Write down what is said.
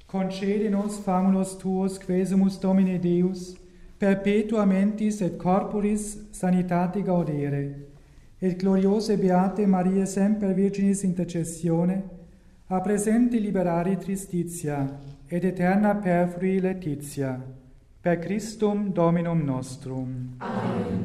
Concede nos famulus tuos quesumus Domine Deus, perpetua mentis et corporis sanitate gaudere, et gloriose beate Maria semper Virginis intercessione, a presente liberare tristitia, et eterna perfrui laetitia, per Christum Dominum nostrum. Amen.